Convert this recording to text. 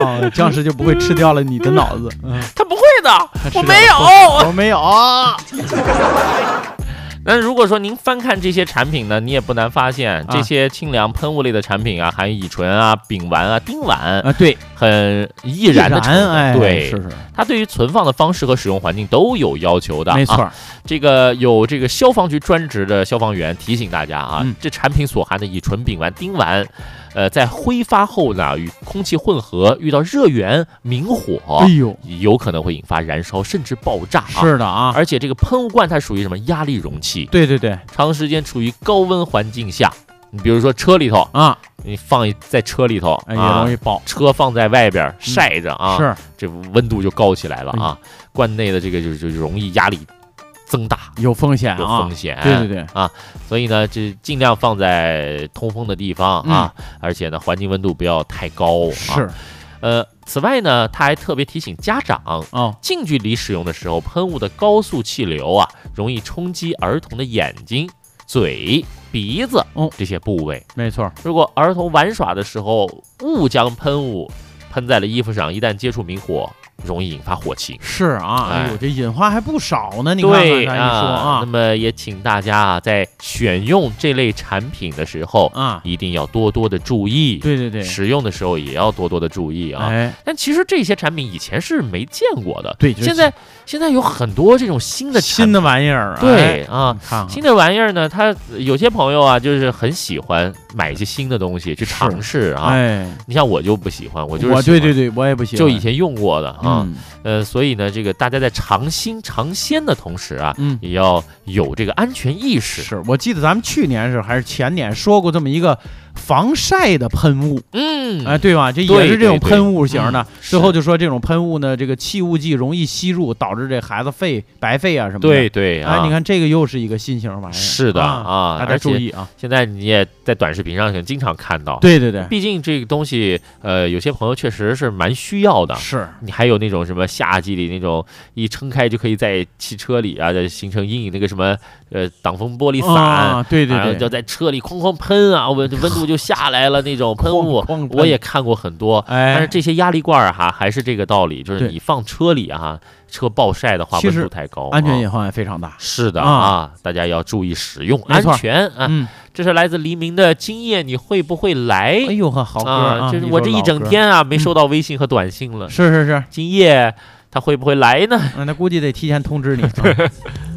哦，僵尸就不会吃掉了你的脑子。 他不会的，我没有， 我没有。 那如果说您翻看这些产品呢，你也不难发现，这些清凉喷雾类的产品啊，含乙醇啊、丙烷啊、丁烷啊，对， 很易燃的成分，对， 是， 它对于存放的方式和使用环境都有要求的， 没错。 这个有这个消防局专职的消防员提醒大家啊，这产品所含的乙醇、丙烷、丁烷。在挥发后呢，与空气混合，遇到热源明火，有可能会引发燃烧甚至爆炸。 是的啊， 而且这个喷雾罐它属于什么压力容器？ 对对对， 长时间处于高温环境下，你比如说车里头啊，你放在车里头也容易爆。 车放在外边晒着啊， 是这温度就高起来了啊，罐内的这个就容易压力增大， 有风险，对对对啊，所以呢，这尽量放在通风的地方啊，而且呢，环境温度不要太高。 是， 此外呢，他还特别提醒家长近距离使用的时候，喷雾的高速气流啊，容易冲击儿童的眼睛、嘴、鼻子这些部位。 没错， 如果儿童玩耍的时候误将喷雾喷在了衣服上，一旦接触明火，容易引发火情。 是啊，哎呦，这隐患还不少呢。你看对看一说啊， 那么也请大家啊，在选用这类产品的时候一定要多多的注意。 对对对， 使用的时候也要多多的注意啊。但其实这些产品以前是没见过的。 对， 现在有很多这种新的玩意儿。 对啊，新的玩意儿呢，他有些朋友啊，就是很喜欢买一些新的东西去尝试啊。你像我就不喜欢，我对，我也不喜欢， 就以前用过的啊。所以呢，这个大家在尝新尝鲜的同时啊，也要有这个安全意识。 是我记得咱们去年还是前年说过这么一个防晒的喷雾，对吧？这也是这种喷雾型的。最后就说这种喷雾呢，这个气雾剂容易吸入，导致这孩子白肺啊什么的。 对你看这个又是一个新型玩意儿。 是的啊， 大家注意啊！ 现在你也在短视频上经常看到。 对对对， 毕竟这个东西，有些朋友确实是蛮需要的。 是你还有那种什么夏季里那种一撑开就可以在汽车里啊，形成阴影那个什么挡风玻璃伞， 对， 然后就在车里哐哐喷啊，温度就下来了那种喷雾，我也看过很多。但是这些压力罐还是这个道理，就是你放车里啊，车暴晒的话温度太高， 安全隐患也非常大。 是的啊，大家要注意使用安全啊。这是来自黎明的今夜你会不会来？ 哎呦呵，好歌啊！ 就是我这一整天啊没收到微信和短信了。 是， 今夜他会不会来呢？ 那估计得提前通知你。